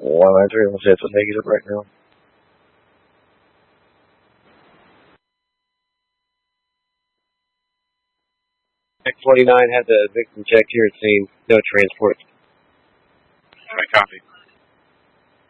193, let's say it's a negative right now. X-29 had the victim checked here at scene. No transport. Alright, copy.